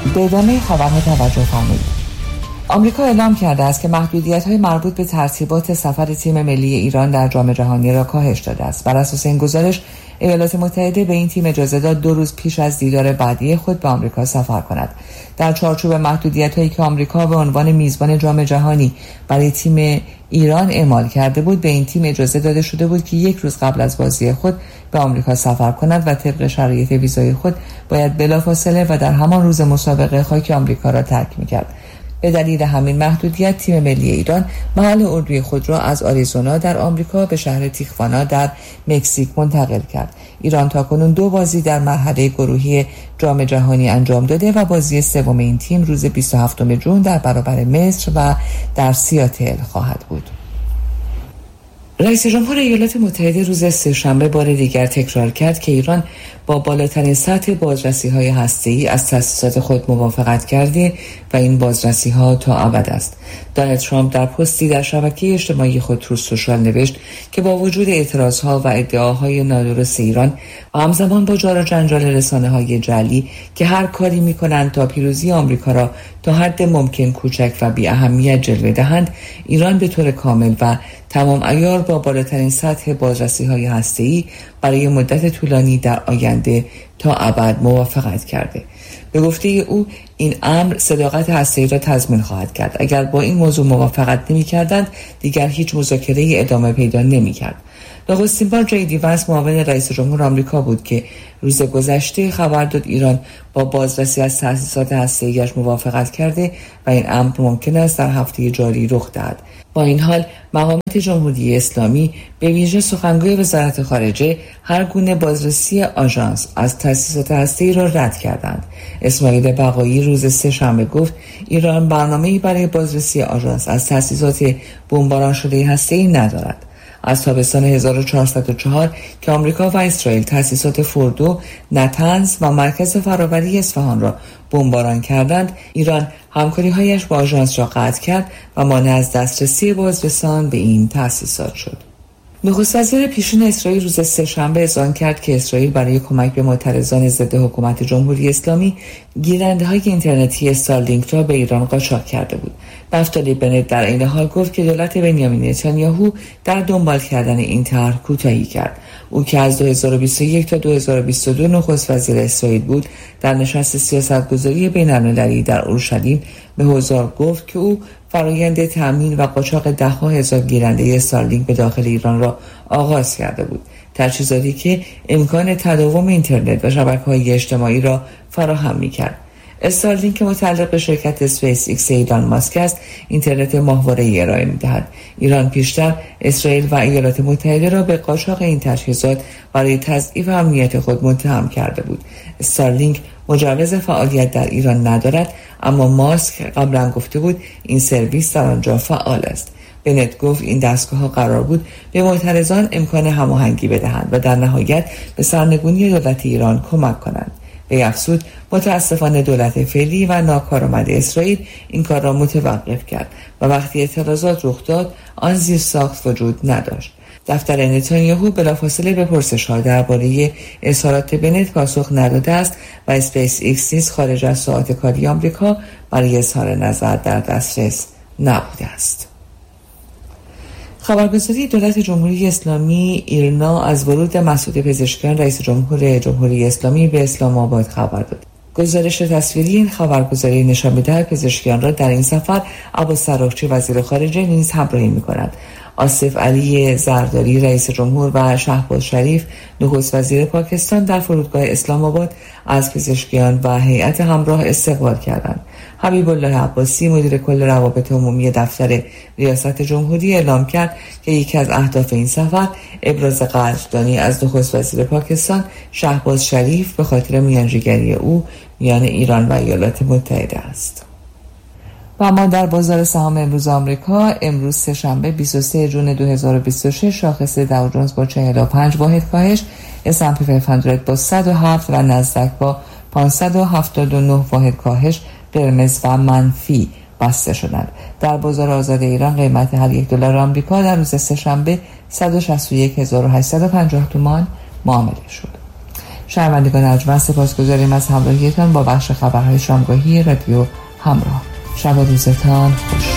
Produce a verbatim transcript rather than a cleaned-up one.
به ادامه خبرها توجه فرمایید. آمریکا اعلام کرده است که محدودیت‌های مربوط به ترتیبات سفر تیم ملی ایران در جام جهانی را کاهش داده است. بر اساس این گزارش، ایالات متحده به این تیم اجازه داد دو روز پیش از دیدار بعدی خود به آمریکا سفر کند. در چارچوب محدودیت‌هایی که آمریکا به عنوان میزبان جام جهانی برای تیم ایران اعمال کرده بود، به این تیم اجازه داده شده بود که یک روز قبل از بازی خود به آمریکا سفر کند و طبق شرایط ویزای خود باید بلافاصله و در همان روز مسابقه خاک آمریکا را ترک می‌کرد. به دلیل همین محدودیت، تیم ملی ایران محل اردوی خود را از آریزونا در آمریکا به شهر تیخوانا در مکزیک منتقل کرد. ایران تاکنون دو بازی در مرحله گروهی جام جهانی انجام داده و بازی سوم این تیم روز بیست و هفتم ژوئن در برابر مصر و در سیاتل خواهد بود. رئیس جمهور ایالات متحده روز سه‌شنبه بار دیگر تکرار کرد که ایران با بالاترین سطح بازرسی‌های هسته‌ای از تأسیسات خود موافقت کرده و این بازرسی‌ها تا ابد است. دونالد ترامپ در پستی در شبکه اجتماعی خود تروث سوشال نوشت که با وجود اعتراضها و ادعاهای نادرست ایران و همزمان با جار و جنجال رسانه‌های جعلی که هر کاری می‌کنند تا پیروزی آمریکا را تا حد ممکن کوچک و بی اهمیت جلوه دهند، ایران به طور کامل و تمام عیار با بالاترین سطح بازرسی‌های هسته‌ای برای مدت طولانی در آینده تا ابد موافقت کرده. به گفته او این امر صداقت هسته‌ای را تضمین خواهد کرد. اگر با این موضوع موافقت نمی‌کردند دیگر هیچ مذاکره‌ای ادامه پیدا نمی‌کرد. نخستین بار جی دی وانس معاون رئیس جمهور آمریکا بود که روز گذشته خبر داد ایران با بازرسی از تأسیسات هسته‌ای‌اش موافقت کرده و این امر ممکن است در هفته جاری رخ دهد. با این حال مقامات جمهوری اسلامی به ویژه سخنگوی وزارت خارجه هر گونه بازرسی آژانس از تأسیسات هسته‌ای را رد کردند. اسماعیل بقایی روز سه‌شنبه گفت ایران برنامه‌ای برای بازرسی آژانس از تأسیسات بمباران شده هسته‌ای ندارد. از تابستان هزار و چهارصد و چهار که آمریکا و اسرائیل تأسیسات فوردو، نتنز و مرکز فراوری اصفهان را بمباران کردند، ایران همکاری‌هایش با آژانس را قطع کرد و مانع از دسترسی بازرسان به این تأسیسات شد. نخست وزیر پیشین اسرائیل روز سه‌شنبه اذعان کرد که اسرائیل برای کمک به معترضان ضد حکومت جمهوری اسلامی گیرنده‌های اینترنتی استارلینک را به ایران قاچاق کرده بود. نفتالی بنت در این حال گفت که دولت بنیامین نتانیاهو در دنبال کردن این طرح کوتاهی کرد. او که از دو هزار و بیست و یک تا دو هزار و بیست و دو نخست وزیر اسرائیل بود، در نشست سیاستگذاری بین‌المللی در اورشلیم به حضار گفت که او فرایند تامین و قاچاق ده‌ها هزار گیرنده استارلینک به داخل ایران را آغاز کرده بود، تجهیزاتی که امکان تداوم اینترنت و شبکه‌های اجتماعی را فراهم می‌کرد. استارلینک که متعلق به شرکت اسپیس ایکس ایلان ماسک است، اینترنت ماهواره‌ای ارائه می‌دهد. ایران پیشتر اسرائیل و ایالات متحده را به قاچاق این تجهیزات برای تضعیف امنیت خود متهم کرده بود. استارلینک مجوز فعالیت در ایران ندارد، اما ماسک قبلا گفته بود این سرویس در آنجا فعال است. بنت گفت این دستگاه‌ها قرار بود به معترضان امکان هماهنگی بدهند و در نهایت به سرنگونی دولت ایران کمک کنند. وی افزود متاسفانه دولت فعلی و ناکارآمد اسرائیل این کار را متوقف کرد و وقتی اعتراضات رخ داد آن زیرساخت وجود نداشت. دفتر نتانیاهو بلافاصله به پرسش‌ها درباره اظهارات بنت پاسخ نداده است و اسپیس ایکس نیز خارج از ساعات کاری آمریکا برای اظهار نظر در دسترس نبوده است. خبرگزاری دولت جمهوری اسلامی ایرنا از ورود مسعود پزشکیان رئیس جمهور جمهوری اسلامی به اسلام آباد خبر داد. گزارش تصویری این خبرگزاری نشان می‌دهد پزشکیان را در این سفر عباس سراخچی وزیر خارجه نیز همراهی می‌کند. آصف علی زرداری رئیس جمهور و شهباز شریف نخست وزیر پاکستان در فرودگاه اسلام آباد از پزشکیان و هیئت همراه استقبال کردند. حبیب الله عباسی مدیر کل روابط عمومی دفتر ریاست جمهوری اعلام کرد که یکی از اهداف این سفر ابراز قدردانی از نخست وزیر پاکستان شهباز شریف به خاطر میانجیگری او میان ایران و ایالات متحده است. و اما در بازار سهام امروز آمریکا، امروز سه‌شنبه بیست و سوم ژوئن دو هزار و بیست و شش شاخص داو جونز با چهل و پنج واحد کاهش، اس اند پی پانصد با صد و هفت و نزدک با پانصد و هفتاد و نه واحد کاهش قرمز و منفی بسته شدند. در بازار آزاد ایران قیمت هر یک دلار آمریکا در روز سه‌شنبه صد و شصت و یک هزار و هشتصد و پنجاه تومان معامله شد. شنوندگان ارجمند سپاسگزاریم از همراهیتان با بخش خبرهای شامگاهی رادیو همراه. شب و روزتان خوش.